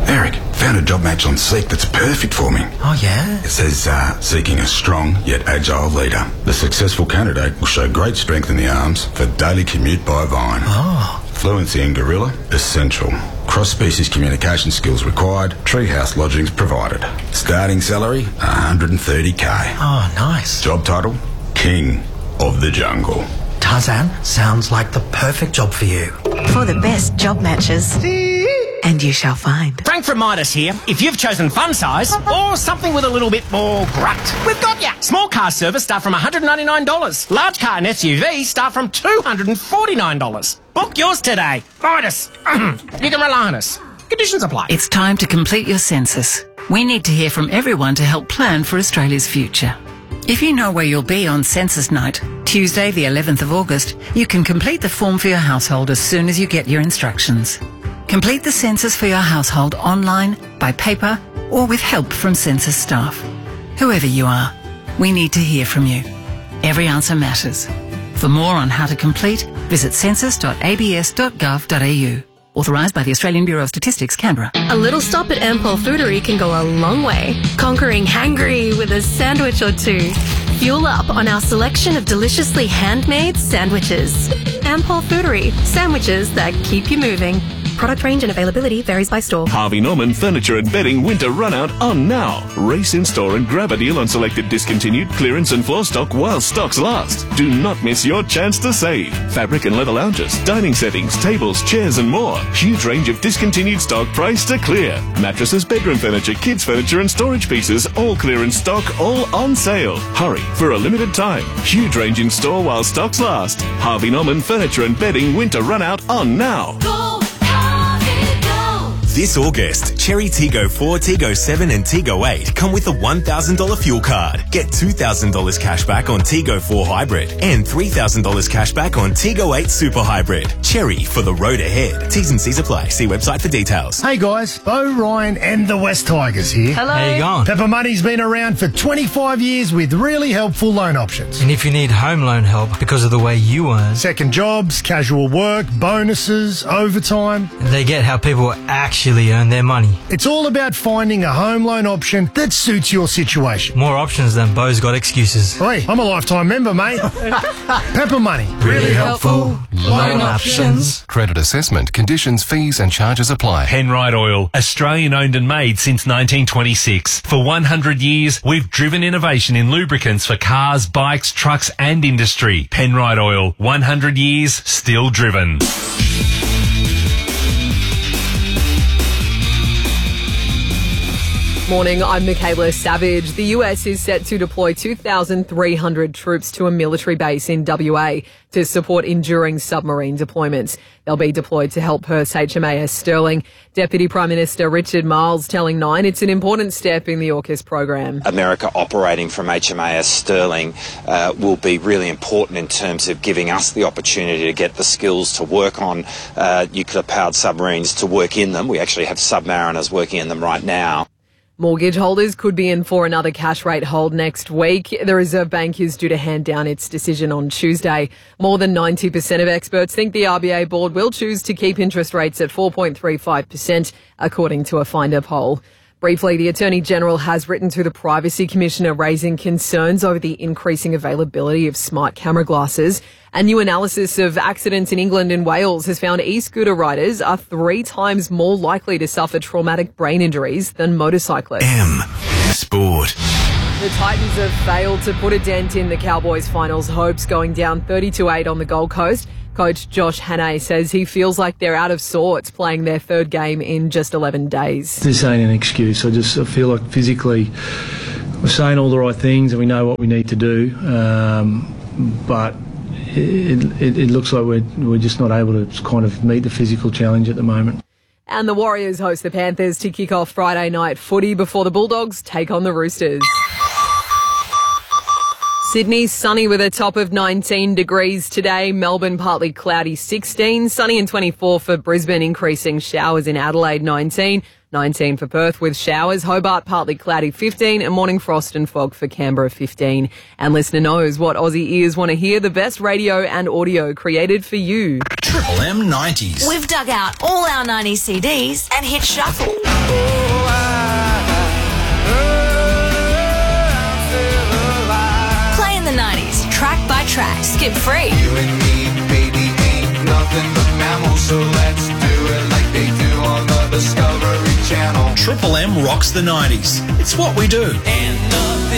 Eric, found a job match on Seek that's perfect for me. Oh, yeah? It says, seeking a strong yet agile leader. The successful candidate will show great strength in the arms for daily commute by Vine. Oh. Fluency in Gorilla, essential. Cross-species communication skills required. Treehouse lodgings provided. Starting salary, $130K. Oh, nice. Job title, King of the Jungle. Tarzan, sounds like the perfect job for you. For the best job matches. And you shall find. Frank from Midas here. If you've chosen fun size or something with a little bit more grunt, we've got ya. Small car service start from $199. Large car and SUV start from $249. Book yours today. Midas. You can rely on us. Conditions apply. It's time to complete your census. We need to hear from everyone to help plan for Australia's future. If you know where you'll be on census night, Tuesday the 11th of August, you can complete the form for your household as soon as you get your instructions. Complete the census for your household online, by paper, or with help from census staff. Whoever you are, we need to hear from you. Every answer matters. For more on how to complete, visit census.abs.gov.au. Authorised by the Australian Bureau of Statistics, Canberra. A little stop at Ampol Foodery can go a long way, conquering hangry with a sandwich or two. Fuel up on our selection of deliciously handmade sandwiches. Ampol Foodery, sandwiches that keep you moving. Product range and availability varies by store. Harvey Norman Furniture and Bedding Winter Runout on now. Race in store and grab a deal on selected discontinued clearance and floor stock while stocks last. Do not miss your chance to save. Fabric and leather lounges, dining settings, tables, chairs and more. Huge range of discontinued stock priced to clear. Mattresses, bedroom furniture, kids furniture and storage pieces, all clearance stock, all on sale. Hurry for a limited time. Huge range in store while stocks last. Harvey Norman Furniture and Bedding Winter Runout on now. This August, Cherry Tiggo 4, Tiggo 7 and Tiggo 8 come with a $1,000 fuel card. Get $2,000 cash back on Tiggo 4 Hybrid and $3,000 cash back on Tiggo 8 Super Hybrid. Cherry for the road ahead. T's and C's apply. See website for details. Hey guys, Bo Ryan and the West Tigers here. Hello. How you going? Pepper Money's been around for 25 years with really helpful loan options. And if you need home loan help because of the way you earn, Second jobs, casual work, bonuses, overtime. they get how people actually earn their money. It's all about finding a home loan option that suits your situation. More options than Bo's got excuses. Hey, I'm a lifetime member, mate. Pepper Money. Really helpful loan options. Credit assessment, conditions, fees and charges apply. Penrite Oil, Australian owned and made since 1926. For 100 years, we've driven innovation in lubricants for cars, bikes, trucks and industry. Penrite Oil, 100 years, still driven. Morning, I'm Michaela Savage. The US is set to deploy 2,300 troops to a military base in WA to support enduring submarine deployments. They'll be deployed to help Perth's HMAS Sterling. Deputy Prime Minister Richard Marles telling Nine it's an important step in the AUKUS program. America operating from HMAS Sterling will be really important in terms of giving us the opportunity to get the skills to work on nuclear-powered submarines, to work in them. We actually have submariners working in them right now. Mortgage holders could be in for another cash rate hold next week. The Reserve Bank is due to hand down its decision on Tuesday. More than 90% of experts think the RBA board will choose to keep interest rates at 4.35%, according to a Finder poll. Briefly, the Attorney-General has written to the Privacy Commissioner raising concerns over the increasing availability of smart camera glasses. A new analysis of accidents in England and Wales has found e-scooter riders are 3 times more likely to suffer traumatic brain injuries than motorcyclists. Sport. The Titans have failed to put a dent in the Cowboys' finals hopes, going down 30-8 on the Gold Coast. Coach Josh Hannay says he feels like they're out of sorts playing their third game in just 11 days. This ain't an excuse. I feel like physically we're saying all the right things and we know what we need to do, but it looks like we're just not able to kind of meet the physical challenge at the moment. And the Warriors host the Panthers to kick off Friday night footy before the Bulldogs take on the Roosters. Sydney, sunny with a top of 19 degrees today. Melbourne, partly cloudy, 16. Sunny and 24 for Brisbane, increasing showers in Adelaide, 19. 19 for Perth with showers. Hobart, partly cloudy, 15. And morning frost and fog for Canberra, 15. And listener knows what Aussie ears want to hear. The best radio and audio created for you. Triple M 90s. We've dug out all our 90s CDs and hit shuffle. Playing the 90s, track by track, skip free. You and me, baby, ain't nothing but mammals, so let's do it like they do on the Discovery Channel. Triple M rocks the 90s. It's what we do. And nothing